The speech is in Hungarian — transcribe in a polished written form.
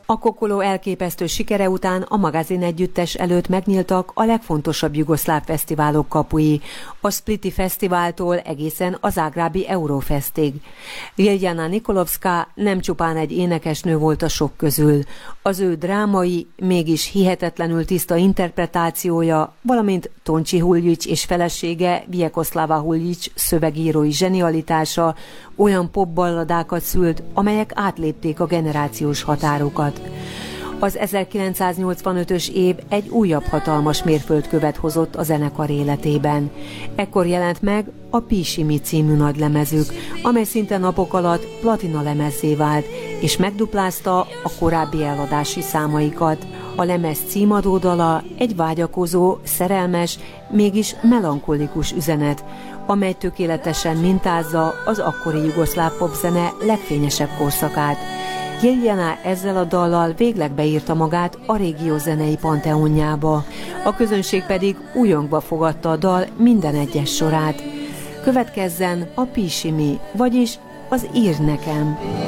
A Kokoló elképesztő sikere után a Magazin együttes előtt megnyíltak a legfontosabb jugoszláv fesztiválok kapui, a Spliti Fesztiváltól egészen a zágrábi Eurofestig. Ljiljana Nikolovska nem csupán egy énekesnő volt a sok közül. Az ő drámai, mégis hihetetlenül tiszta interpretációja, valamint Tonči Huljić és felesége Vjekoslava Huljić szövegírói zsenialitása olyan popballadákat szült, amelyek átlépték a generációs határokat. Az 1985-ös év egy újabb hatalmas mérföldkövet hozott a zenekar életében. Ekkor jelent meg a Pisimi című nagylemezük, amely szinte napok alatt platina lemezzé vált, és megduplázta a korábbi eladási számaikat. A lemez címadó dala egy vágyakozó, szerelmes, mégis melankolikus üzenet, amely tökéletesen mintázza az akkori jugoszláv popzene legfényesebb korszakát. Ljiljana ezzel a dallal végleg beírta magát a régió zenei panteonjába. A közönség pedig újongva fogadta a dal minden egyes sorát. Következzen a Pisimi, vagyis az Ír nekem.